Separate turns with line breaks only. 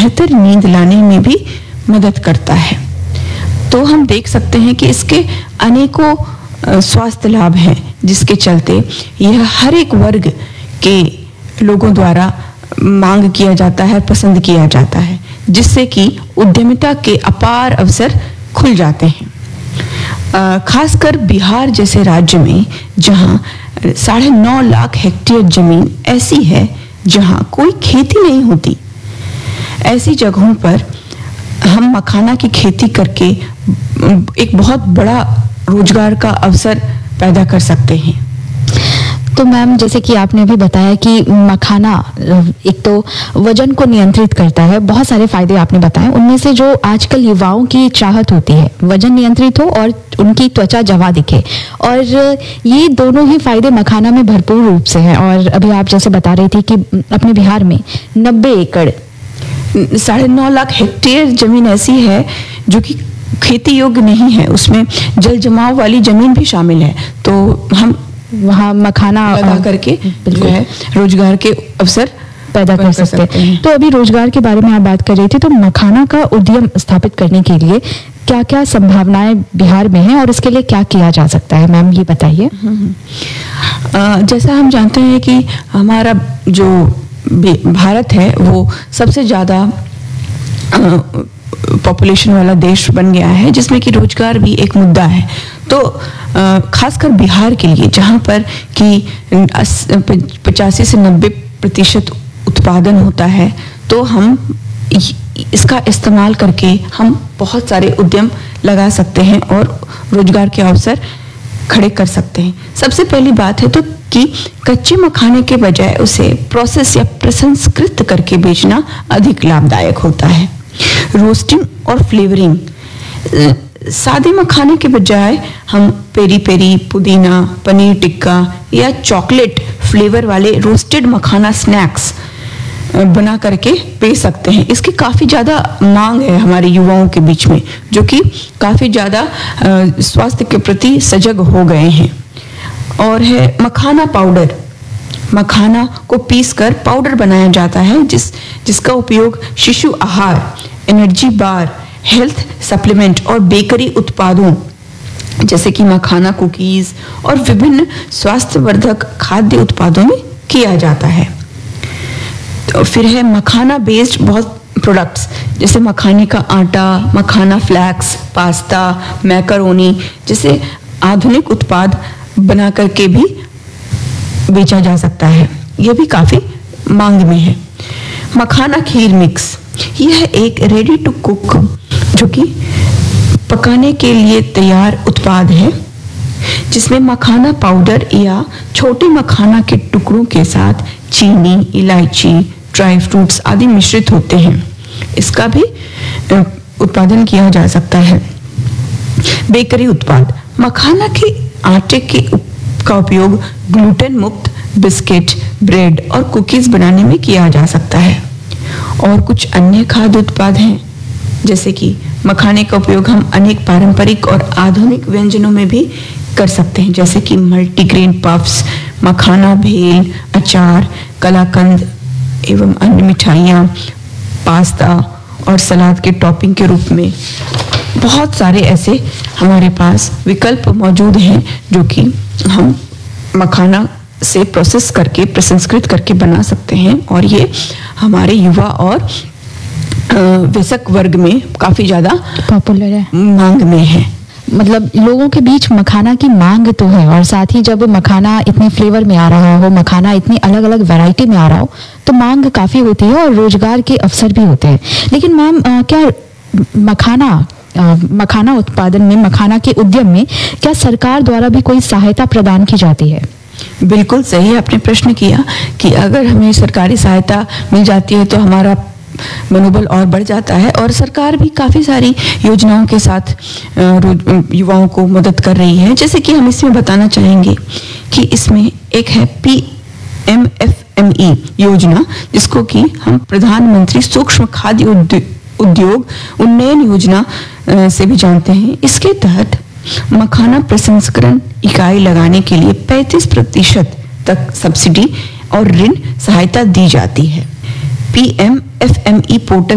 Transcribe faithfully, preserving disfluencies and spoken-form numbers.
बेहतर नींद लाने में भी मदद करता है। तो हम देख सकते हैं कि इसके अनेकों स्वास्थ्य लाभ हैं, जिसके चलते यह हर एक वर्ग के लोगों द्वारा मांग किया जाता है, पसंद किया जाता है, जिससे कि उद्यमिता के अपार अवसर खुल जाते हैं। खासकर बिहार जैसे राज्य में, जहां साढ़े नौ लाख हेक्टेयर जमीन ऐसी है जहां कोई खेती नहीं होती, ऐसी जगहों पर हम मखाना की खेती करके एक बहुत बड़ा रोजगार का अवसर पैदा कर सकते हैं।
तो मैम, जैसे कि आपने भी बताया कि मखाना एक तो वजन को नियंत्रित करता है, बहुत सारे फायदे आपने बताए। उनमें से जो आजकल युवाओं की चाहत होती है, वजन नियंत्रित हो और उनकी त्वचा जवा दिखे, और ये दोनों ही फायदे मखाना में भरपूर रूप से हैं। और अभी आप जैसे बता रही थी कि अपने बिहार में नब्बे एकड़
साढ़े नौ लाख हेक्टेयर जमीन ऐसी है जो कि खेती योग्य नहीं है, उसमें जल जमाव वाली जमीन भी शामिल है। तो हम
वहाँ मखाना
लगा करके जो है रोजगार के अवसर
पैदा कर सकते, सकते हैं। तो अभी रोजगार के बारे में आप बात कर रही थी, तो मखाना का उद्यम स्थापित करने के लिए क्या क्या संभावनाएं बिहार में हैं और इसके लिए क्या किया जा सकता है, मैम ये बताइए।
जैसा हम जानते हैं कि हमारा जो भारत है वो सबसे ज्यादा पॉपुलेशन वाला देश बन गया है, जिसमें कि रोजगार भी एक मुद्दा है। तो खासकर बिहार के लिए, जहाँ पर कि पचासी से नब्बे प्रतिशत उत्पादन होता है, तो हम इसका इस्तेमाल करके हम बहुत सारे उद्यम लगा सकते हैं और रोजगार के अवसर खड़े कर सकते हैं। सबसे पहली बात है तो कि कच्चे मखाने के बजाय उसे प्रोसेस या प्रसंस्कृत करके बेचना अधिक लाभदायक होता है। रोस्टिंग और फ्लेवरिंग, सादे मखाने के बजाय हम पेरी पेरी, पुदीना, पनीर टिक्का या चॉकलेट फ्लेवर वाले रोस्टेड मखाना स्नैक्स बना करके बेच सकते हैं। इसकी काफ़ी ज़्यादा मांग है हमारे युवाओं के बीच में, जो कि काफ़ी ज़्यादा स्वास्थ्य के प्रति सजग हो गए हैं। और है मखाना पाउडर, मखाना को पीसकर पाउडर बनाया जाता है, जिस जिसका उपयोग शिशु आहार, एनर्जी बार, हेल्थ सप्लीमेंट और बेकरी उत्पादों जैसे कि मखाना कुकीज और विभिन्न स्वास्थ्यवर्धक खाद्य उत्पादों में किया जाता है। तो फिर है मखाना बेस्ड बहुत प्रोडक्ट्स, जैसे मखाने का आटा, मखाना फ्लैक्स, पास्ता, मैकरोनी जैसे आधुनिक उत्पाद बना करके भी बेचा जा सकता है। यह भी काफी मांग में है। मखाना खीर मिक्स, यह एक रेडी टू कुक जो कि पकाने के लिए तैयार उत्पाद है, जिसमें मखाना पाउडर या छोटे मखाना के टुकड़ों के साथ चीनी, इलायची, ड्राई फ्रूट्स आदि मिश्रित होते हैं। इसका भी उत्पादन किया जा सकता है। बेकरी उत्पाद, मखाना के आटे के का उपयोग ग्लूटेन मुक्त बिस्किट, ब्रेड और कुकीज बनाने में किया जा सकता है। और कुछ अन्य खाद्य उत्पाद हैं, जैसे कि मखाने का उपयोग हम अनेक पारंपरिक और आधुनिक व्यंजनों में भी कर सकते हैं, जैसे कि मल्टीग्रेन पफ्स, मखाना भेल, अचार, कलाकंद एवं अन्य मिठाइयाँ, पास्ता और सलाद के टॉपिंग के रूप में। बहुत सारे ऐसे हमारे पास विकल्प मौजूद हैं जो कि हम मखाना से प्रोसेस करके, प्रसंस्कृत करके बना सकते हैं, और ये हमारे युवा और वयस्क वर्ग में काफी ज्यादा
पॉपुलर है,
मांग में है।
मतलब लोगों के बीच मखाना की मांग तो है, और साथ ही जब मखाना इतने फ्लेवर में आ रहा हो, मखाना इतनी अलग अलग वैरायटी में आ रहा हो, तो मांग काफी होती है और रोजगार के अवसर भी होते हैं। लेकिन मैम, क्या मखाना आ, मखाना उत्पादन में, मखाना के उद्यम में क्या सरकार द्वारा भी कोई सहायता प्रदान की जाती है?
बिल्कुल सही आपने प्रश्न किया कि अगर हमें सरकारी सहायता मिल जाती है तो हमारा मनोबल और बढ़ जाता है, और सरकार भी काफ़ी सारी योजनाओं के साथ युवाओं को मदद कर रही है। जैसे कि हम इसमें बताना चाहेंगे कि इसमें एक है P M F M E योजना, जिसको कि हम प्रधानमंत्री सूक्ष्म खाद्य उद्योग उन्नयन योजना से भी जानते हैं। इसके तहत मखाना प्रसंस्करण इकाई लगाने के लिए पैंतीस प्रतिशत तक सब्सिडी और ऋण सहायता दी जाती है। P M F M E portal